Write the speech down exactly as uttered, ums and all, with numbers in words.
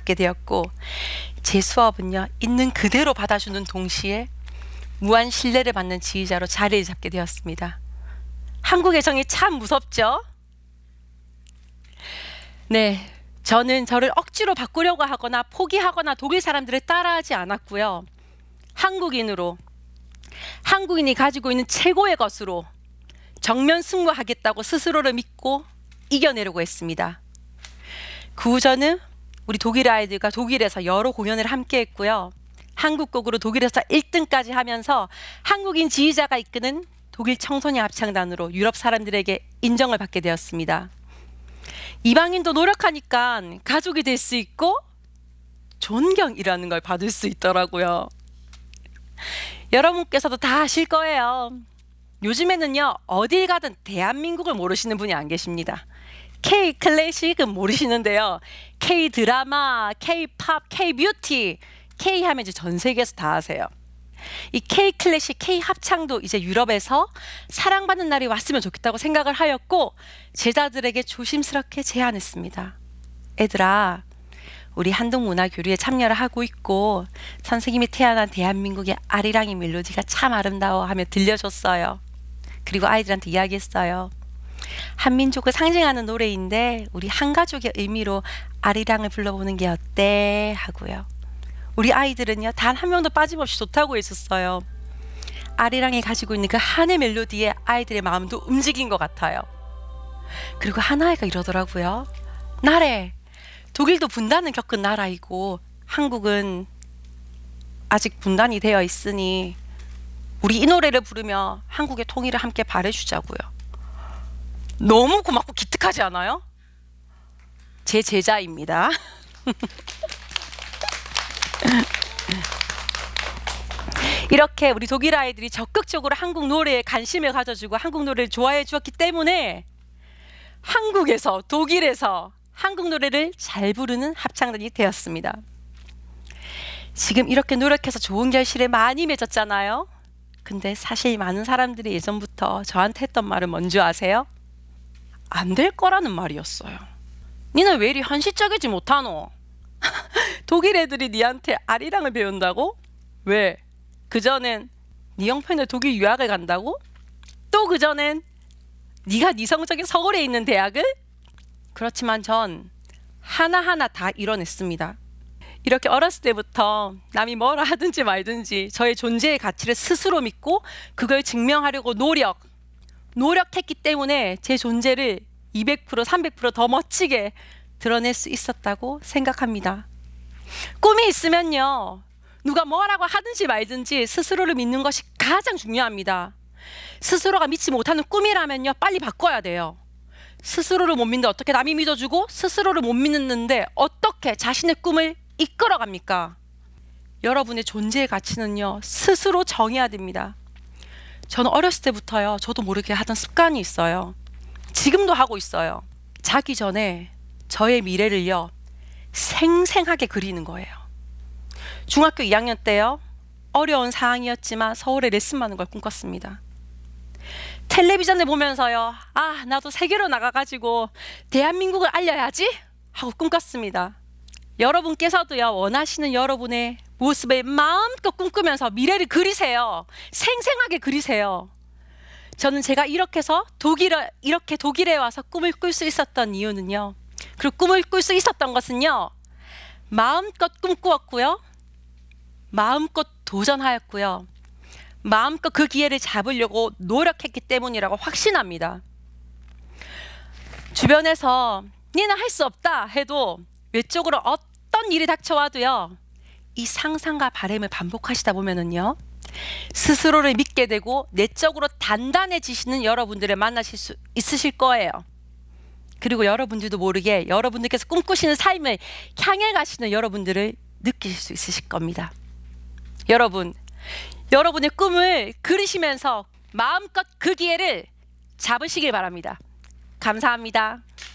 잡게 되었고, 제 수업은요 있는 그대로 받아주는 동시에 무한 신뢰를 받는 지휘자로 자리를 잡게 되었습니다. 한국의 정이 참 무섭죠? 네, 저는 저를 억지로 바꾸려고 하거나 포기하거나 독일 사람들을 따라하지 않았고요. 한국인으로, 한국인이 가지고 있는 최고의 것으로 정면 승부하겠다고 스스로를 믿고 이겨내려고 했습니다. 그 후 저는 우리 독일 아이들과 독일에서 여러 공연을 함께 했고요. 한국곡으로 독일에서 일 등까지 하면서 한국인 지휘자가 이끄는 독일 청소년 합창단으로 유럽 사람들에게 인정을 받게 되었습니다. 이방인도 노력하니까 가족이 될 수 있고 존경이라는 걸 받을 수 있더라고요. 여러분께서도 다 아실 거예요. 요즘에는요 어딜 가든 대한민국을 모르시는 분이 안 계십니다. K 클래식은 모르시는데요, K 드라마, K 팝, K 뷰티, K 하면 이제 전 세계에서 다 아세요. 이 K 클래식, K 합창도 이제 유럽에서 사랑받는 날이 왔으면 좋겠다고 생각을 하였고, 제자들에게 조심스럽게 제안했습니다. 애들아, 우리 한동문화교류에 참여를 하고 있고 선생님이 태어난 대한민국의 아리랑이 멜로디가 참 아름다워 하며 들려줬어요. 그리고 아이들한테 이야기했어요. 한민족을 상징하는 노래인데 우리 한가족의 의미로 아리랑을 불러보는 게 어때? 하고요. 우리 아이들은요 단 한 명도 빠짐없이 좋다고 했었어요. 아리랑이 가지고 있는 그 한의 멜로디에 아이들의 마음도 움직인 것 같아요. 그리고 한 아이가 이러더라고요. 나래, 독일도 분단을 겪은 나라이고 한국은 아직 분단이 되어 있으니 우리 이 노래를 부르며 한국의 통일을 함께 바래주자고요. 너무 고맙고 기특하지 않아요? 제 제자입니다. 이렇게 우리 독일 아이들이 적극적으로 한국 노래에 관심을 가져주고 한국 노래를 좋아해 주었기 때문에 한국에서, 독일에서 한국 노래를 잘 부르는 합창단이 되었습니다. 지금 이렇게 노력해서 좋은 결실에 많이 맺었잖아요. 근데 사실 많은 사람들이 예전부터 저한테 했던 말은 뭔지 아세요? 안 될 거라는 말이었어요. 니는 왜 이리 현실적이지 못하노? 독일 애들이 니한테 아리랑을 배운다고? 왜? 그전엔 니 형편에 독일 유학을 간다고? 또 그전엔 니가 니 성적이 서울에 있는 대학을? 그렇지만 전 하나하나 다 이뤄냈습니다. 이렇게 어렸을 때부터 남이 뭐라 하든지 말든지 저의 존재의 가치를 스스로 믿고 그걸 증명하려고 노력, 노력했기 때문에 제 존재를 이백 퍼센트, 삼백 퍼센트 더 멋지게 드러낼 수 있었다고 생각합니다. 꿈이 있으면요, 누가 뭐라고 하든지 말든지 스스로를 믿는 것이 가장 중요합니다. 스스로가 믿지 못하는 꿈이라면요, 빨리 바꿔야 돼요. 스스로를 못 믿는데 어떻게 남이 믿어주고 스스로를 못 믿는데 어떻게 자신의 꿈을 이끌어갑니까? 여러분의 존재의 가치는요, 스스로 정해야 됩니다. 저는 어렸을 때부터요, 저도 모르게 하던 습관이 있어요. 지금도 하고 있어요. 자기 전에 저의 미래를요, 생생하게 그리는 거예요. 중학교 이 학년 때요, 어려운 상황이었지만 서울에 레슨 받는 걸 꿈꿨습니다. 텔레비전을 보면서요, 아, 나도 세계로 나가가지고 대한민국을 알려야지 하고 꿈꿨습니다. 여러분께서도요, 원하시는 여러분의 모습을 마음껏 꿈꾸면서 미래를 그리세요. 생생하게 그리세요. 저는 제가 이렇게 해서 독일에, 이렇게 독일에 와서 꿈을 꿀 수 있었던 이유는요, 그리고 꿈을 꿀 수 있었던 것은요, 마음껏 꿈꾸었고요, 마음껏 도전하였고요, 마음껏 그 기회를 잡으려고 노력했기 때문이라고 확신합니다. 주변에서 니는 할 수 없다 해도 외적으로 어떤 일이 닥쳐와도요, 이 상상과 바람을 반복하시다 보면은요, 스스로를 믿게 되고 내적으로 단단해지시는 여러분들을 만나실 수 있으실 거예요. 그리고 여러분들도 모르게 여러분들께서 꿈꾸시는 삶을 향해 가시는 여러분들을 느끼실 수 있으실 겁니다. 여러분, 여러분의 꿈을 그리시면서 마음껏 그 기회를 잡으시길 바랍니다. 감사합니다.